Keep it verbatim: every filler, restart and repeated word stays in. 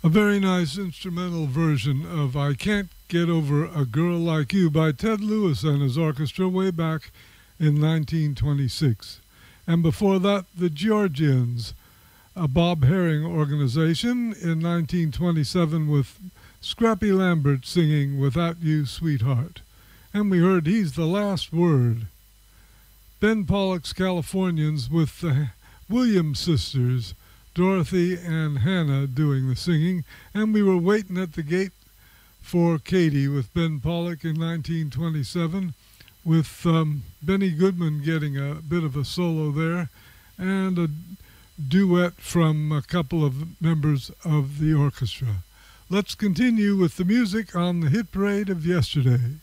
A very nice instrumental version of I Can't Get Over a Girl Like You by Ted Lewis and his orchestra way back in nineteen twenty-six. And before that, the Georgians, a Bob Herring organization in nineteen twenty-seven with Scrappy Lambert singing Without You, Sweetheart. And we heard He's the Last Word. Ben Pollock's Californians with the Williams sisters, Dorothy and Hannah doing the singing, and we were waiting at the gate for Katie with Ben Pollock in nineteen twenty-seven, with um, Benny Goodman getting a bit of a solo there, and a duet from a couple of members of the orchestra. Let's continue with the music on the hit parade of yesterday.